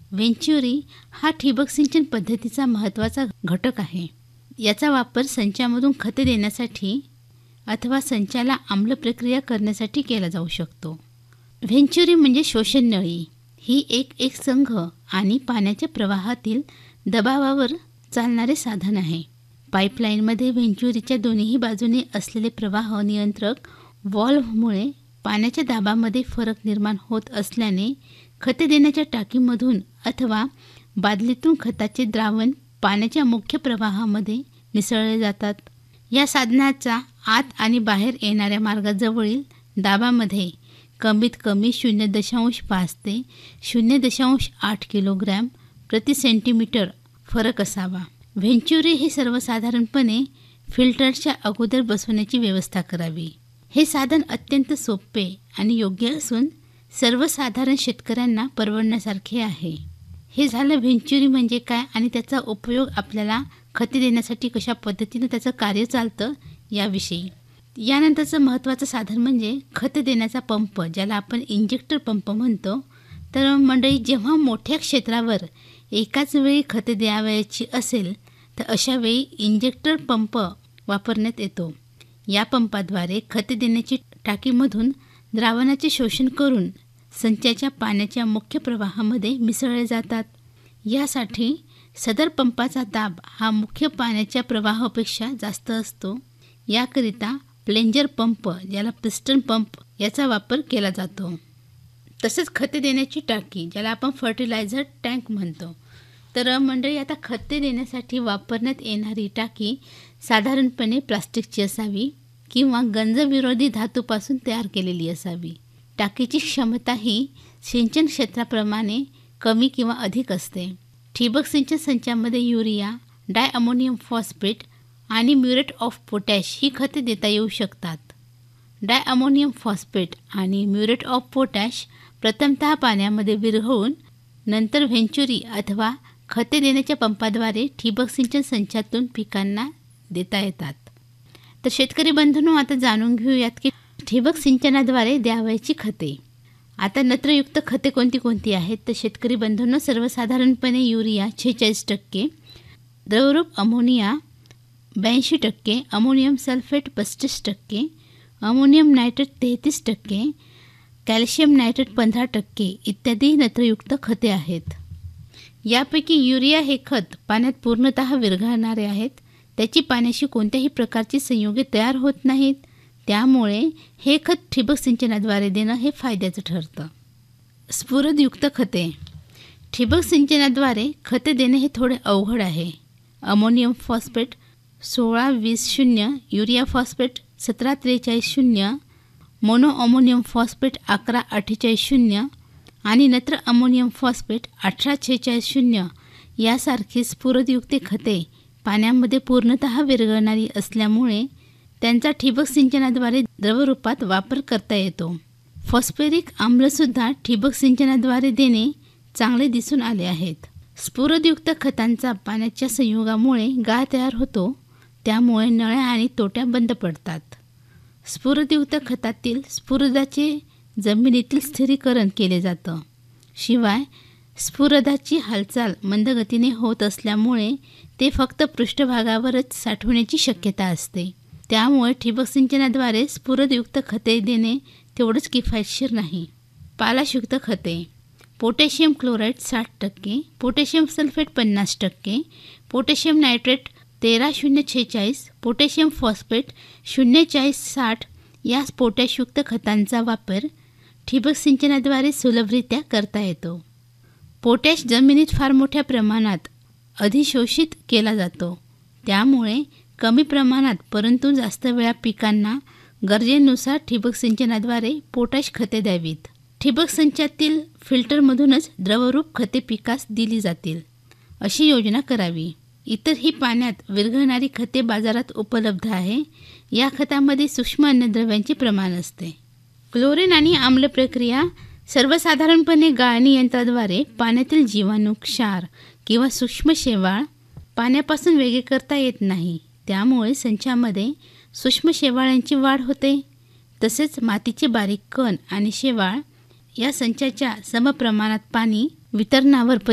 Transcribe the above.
व्हेंचुरी हा ठिबक सिंचन पद्धतीचा महत्त्वाचा घटक आहे. याचा वापर संचामधून खते देण्यासाठी अथवा संचाला आम्ल प्रक्रिया करण्यासाठी केला जाऊ शकतो. व्हेंचुरी म्हणजे शोषण नळी. ही एक संघ आणि पाण्याच्या प्रवाहातील दबावावर चालणारे साधन आहे. पाईपलाईनमध्ये व्हेंचुरीच्या दोन्ही बाजूने असलेले प्रवाह नियंत्रक व्हॉल्व्हमुळे पाण्याच्या दाबामध्ये फरक निर्माण होत असल्याने खते देण्याच्या टाकीमधून अथवा बादलीतून खताचे द्रावण पाण्याच्या मुख्य प्रवाहामध्ये मिसळले जातात. या साधनाचा आत आणि बाहेर येणाऱ्या मार्गाजवळील दाबामध्ये कमीत कमी 0.5 ते 0.8 किलोग्रॅम प्रति सेंटीमीटर फरक असावा. व्हेंचुरी हे सर्वसाधारणपणे फिल्टरच्या अगोदर बसवण्याची व्यवस्था करावी. हे साधन अत्यंत सोपे आणि योग्य असून सर्वसाधारण शेतकऱ्यांना परवडण्यासारखे आहे. हे झालं व्हेंचुरी म्हणजे काय आणि त्याचा उपयोग आपल्याला खते देण्यासाठी कशा पद्धतीनं त्याचं कार्य चालतं याविषयी. यानंतरचं महत्त्वाचं साधन म्हणजे खते देण्याचा पंप, ज्याला आपण इंजेक्टर पंप म्हणतो. तर मंडळी, जेव्हा मोठ्या क्षेत्रावर एकाच वेळी खते द्यावयाची असेल तर अशा वेळी इंजेक्टर पंप वापरण्यात येतो. या पंपाद्वारे खते देण्याची टाकीमधून द्रावणाचे शोषण करून संचाच्या पाण्याच्या मुख्य प्रवाहामध्ये मिसळले जातात. यासाठी सदर पंपाचा दाब हा मुख्य पाण्याच्या प्रवाहापेक्षा जास्त असतो. याकरिता प्लेंजर पंप, ज्याला पिस्टन पंप, याचा वापर केला जातो. तसेच खते देण्याची टाकी, ज्याला आपण फर्टिलायझर टँक म्हणतो. तर मंडळी, आता खते देण्यासाठी वापरण्यात येणारी टाकी साधारणपणे प्लास्टिकची असावी किंवा गंजविरोधी धातूपासून तयार केलेली असावी. टाकीची क्षमता ही सिंचन क्षेत्राप्रमाणे कमी किंवा अधिक असते. ठिबक सिंचन संचामध्ये युरिया, डायअमोनियम फॉस्फेट आणि म्युरेट ऑफ पोटॅश ही खते देता येऊ शकतात. डायअमोनियम फॉस्फेट आणि म्युरेट ऑफ पोटॅश प्रथमतः पाण्यामध्ये विरघळून नंतर व्हेंचुरी अथवा खते देण्याच्या पंपाद्वारे ठिबक सिंचन संचातून पिकांना देता येतात. तर शेतकरी बंधूंनो, आता जाणून घेऊयात की ठिबक सिंचनाद्वारे द्यावयाची खते. आता नत्रयुक्त खते कोणती कोणती आहेत तर शेतकरी बंधूंनो, सर्वसाधारणपणे युरिया 46%, द्रवरूप ammonia 82%, ammonium sulphate 35%, ammonium nitrate 33%, calcium nitrate 15% इत्यादी नत्रयुक्त खते आहेत. यापैकी युरिया हे खत पाण्यात पूर्णतः विरघळणारे आहेत. त्याची पाण्याशी कोणत्याही प्रकारची संयुगे तयार होत नाहीत. त्यामुळे हे खत ठिबक सिंचनाद्वारे देणं हे फायद्याचं ठरतं. स्फुरदयुक्त खते. ठिबक सिंचनाद्वारे खते देणे हे थोडे अवघड आहे. Ammonium phosphate 16-20-0, urea phosphate 17-43-0, mono ammonium phosphate 11-48-0 आणि नत्र अमोनियम फॉस्फेट 18-46-0 यासारखी स्फुरदयुक्त खते पाण्यामध्ये पूर्णतः विरघळणारी असल्यामुळे त्यांचा ठिबक सिंचनाद्वारे द्रवरूपात वापर करता येतो. फॉस्फरिक आम्लसुद्धा ठिबक सिंचनाद्वारे देणे चांगले दिसून आले आहेत. स्फुरदयुक्त खतांचा पाण्याच्या संयोगामुळे गाळ तयार होतो. त्यामुळे नळ्या आणि तोट्या बंद पडतात. स्फुरदयुक्त खतातील स्फुरदाचे जमिनीतील स्थिरीकरण केले जातं. शिवाय स्फुरदाची हालचाल मंदगतीने होत असल्यामुळे ते फक्त पृष्ठभागावरच साठवण्याची शक्यता असते. त्यामुळे ठिबक सिंचनाद्वारे स्फुरदयुक्त खते देणे तेवढंच किफायतशीर नाही. पालाशयुक्त खते. Potassium chloride 60%, potassium sulphate 50%, potassium nitrate 13-0-46, potassium phosphate 0-40-60 या पोटॅशयुक्त खतांचा वापर ठिबक सिंचनाद्वारे सुलभरित्या करता येतो. पोटॅश जमिनीत फार मोठ्या प्रमाणात अधिशोषित केला जातो. त्यामुळे कमी प्रमाणात परंतु जास्त वेळा पिकांना गरजेनुसार ठिबक सिंचनाद्वारे पोटॅश खते द्यावीत. ठिबक संचातील फिल्टरमधूनच द्रवरूप खते पिकास दिली जातील अशी योजना करावी. इतरही पाण्यात विरघळणारी खते बाजारात उपलब्ध आहे. या खतामध्ये सूक्ष्म अन्नद्रव्यांचे प्रमाण असते. क्लोरीन आणि आम्ल प्रक्रिया. सर्वसाधारणपणे गाळणी यंत्राद्वारे पाण्यातील जीवाणू, क्षार किंवा सूक्ष्म शेवाळ पाण्यापासून वेगळे करता येत नाही. त्यामुळे संचामध्ये सूक्ष्म शेवाळांची वाढ होते. तसेच मातीचे बारीक कण आणि शेवाळ या संचाच्या समप्रमाणात पाणी वितरणावर